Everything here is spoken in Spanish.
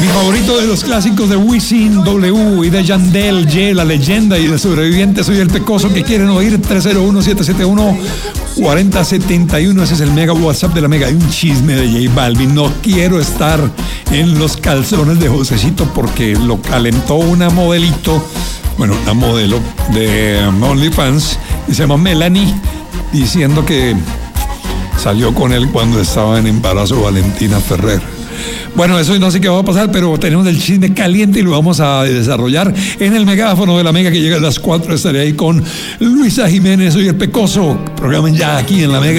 favorito de los clásicos de Wisin W y de Yandel, Ye, la leyenda, y de Sobreviviente, soy el Pecoso, que quieren oír. 301-771-4071. Ese es el mega WhatsApp de la Mega. Hay un chisme de J Balvin. No quiero estar en los calzones de Josecito porque lo calentó una modelito, bueno, una modelo de OnlyFans, y se llama Melanie, diciendo que salió con él cuando estaba en embarazo Valentina Ferrer. Bueno, eso no sé qué va a pasar, pero tenemos el chisme caliente y lo vamos a desarrollar en el megáfono de la Mega, que llega a las 4. Estaré ahí con Luisa Jiménez, soy el Pecoso. Programen ya aquí en la Mega.